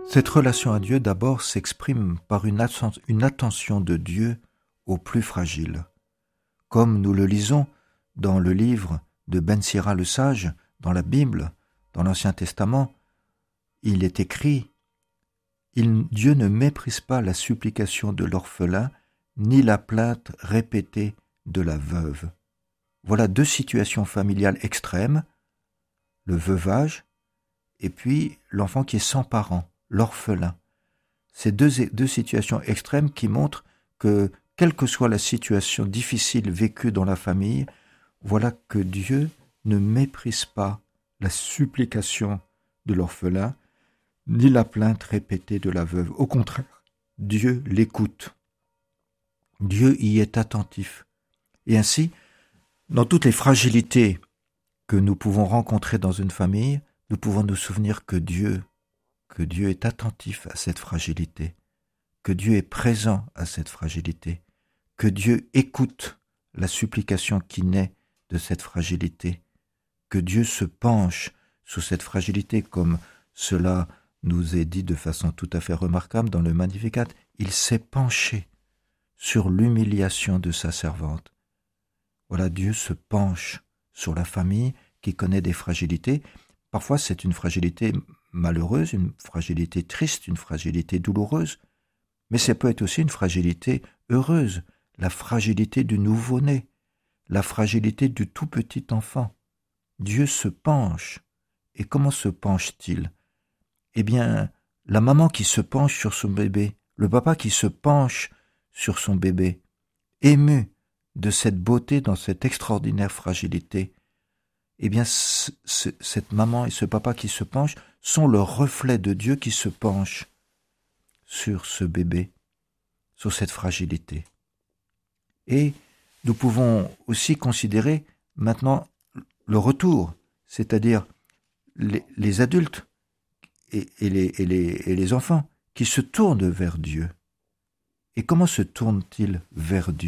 Cette relation à Dieu d'abord s'exprime par une attention de Dieu aux plus fragiles. Comme nous le lisons dans le livre de Ben Sira le Sage, dans la Bible, dans l'Ancien Testament, il est écrit « Dieu ne méprise pas la supplication de l'orphelin, ni la plainte répétée de la veuve. » Voilà deux situations familiales extrêmes, le veuvage et puis l'enfant qui est sans parents, l'orphelin. Ces deux situations extrêmes qui montrent que, quelle que soit la situation difficile vécue dans la famille, voilà que Dieu ne méprise pas la supplication de l'orphelin, ni la plainte répétée de la veuve. Au contraire, Dieu l'écoute. Dieu y est attentif. Et ainsi, dans toutes les fragilités que nous pouvons rencontrer dans une famille, nous pouvons nous souvenir que Dieu est attentif à cette fragilité, que Dieu est présent à cette fragilité, que Dieu écoute la supplication qui naît de cette fragilité, que Dieu se penche sur cette fragilité comme cela nous est dit de façon tout à fait remarquable dans le Magnificat. Il s'est penché sur l'humiliation de sa servante. Voilà, Dieu se penche sur la famille qui connaît des fragilités. Parfois, c'est une fragilité malheureuse, une fragilité triste, une fragilité douloureuse. Mais ça peut être aussi une fragilité heureuse, la fragilité du nouveau-né, la fragilité du tout petit enfant. Dieu se penche. Et comment se penche-t-il ? Eh bien, la maman qui se penche sur son bébé, le papa qui se penche sur son bébé, ému de cette beauté dans cette extraordinaire fragilité, eh bien, cette maman et ce papa qui se penchent sont le reflet de Dieu qui se penche sur ce bébé, sur cette fragilité. Et nous pouvons aussi considérer maintenant le retour, c'est-à-dire les adultes et les enfants qui se tournent vers Dieu. Et comment se tournent-ils vers Dieu ?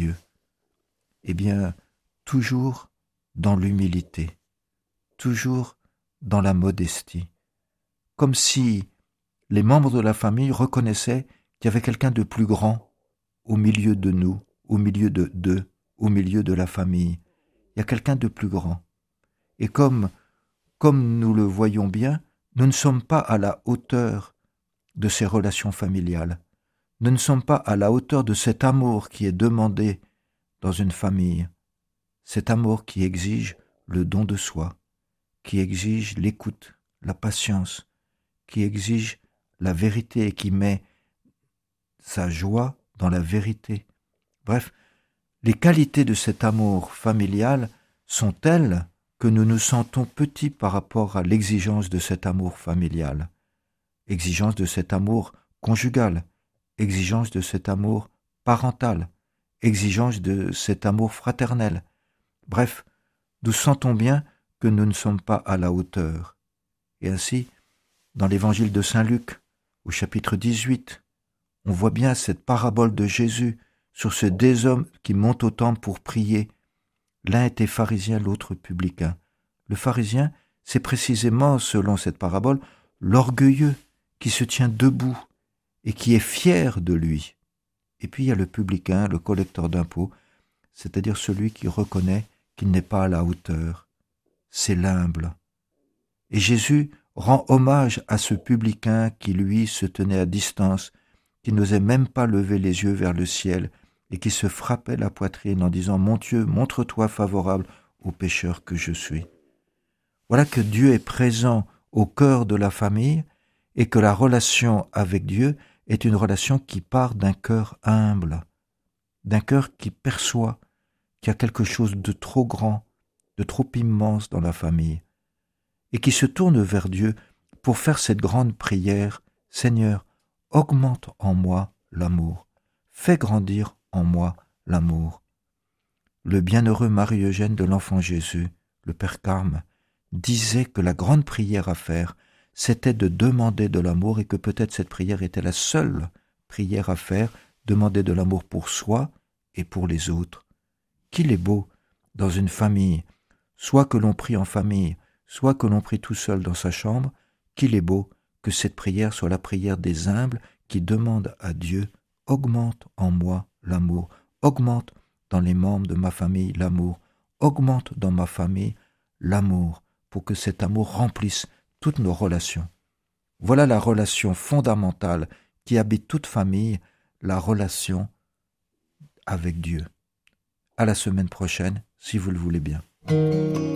Eh bien, toujours dans l'humilité, toujours dans la modestie, comme si les membres de la famille reconnaissaient qu'il y avait quelqu'un de plus grand au milieu de nous, au milieu d'eux, au milieu de la famille. Il y a quelqu'un de plus grand. Et comme nous le voyons bien, nous ne sommes pas à la hauteur de ces relations familiales. Nous ne sommes pas à la hauteur de cet amour qui est demandé dans une famille. Cet amour qui exige le don de soi, qui exige l'écoute, la patience, qui exige la vérité et qui met sa joie dans la vérité. Bref, les qualités de cet amour familial sont telles que nous nous sentons petits par rapport à l'exigence de cet amour familial, exigence de cet amour conjugal, exigence de cet amour parental, exigence de cet amour fraternel. Bref, nous sentons bien que nous ne sommes pas à la hauteur. Et ainsi, dans l'évangile de Saint Luc, au chapitre 18, on voit bien cette parabole de Jésus sur ces deux hommes qui montent au temple pour prier. L'un était pharisien, l'autre publicain. Le pharisien, c'est précisément, selon cette parabole, l'orgueilleux qui se tient debout et qui est fier de lui. Et puis il y a le publicain, le collecteur d'impôts, c'est-à-dire celui qui reconnaît qu'il n'est pas à la hauteur. C'est l'humble. Et Jésus rend hommage à ce publicain qui, lui, se tenait à distance, qui n'osait même pas lever les yeux vers le ciel et qui se frappait la poitrine en disant « Mon Dieu, montre-toi favorable au pécheur que je suis ». Voilà que Dieu est présent au cœur de la famille et que la relation avec Dieu est une relation qui part d'un cœur humble, d'un cœur qui perçoit qu'il y a quelque chose de trop grand, de trop immense dans la famille, et qui se tourne vers Dieu pour faire cette grande prière « Seigneur, augmente en moi l'amour, fais grandir en moi l'amour ». Le bienheureux Marie-Eugène de l'Enfant Jésus, le Père Carme, disait que la grande prière à faire, c'était de demander de l'amour et que peut-être cette prière était la seule prière à faire, demander de l'amour pour soi et pour les autres. Qu'il est beau dans une famille, soit que l'on prie en famille, soit que l'on prie tout seul dans sa chambre, qu'il est beau que cette prière soit la prière des humbles qui demandent à Dieu « Augmente en moi l'amour, augmente dans les membres de ma famille l'amour, augmente dans ma famille l'amour, pour que cet amour remplisse toutes nos relations. » Voilà la relation fondamentale qui habite toute famille, la relation avec Dieu. À la semaine prochaine, si vous le voulez bien.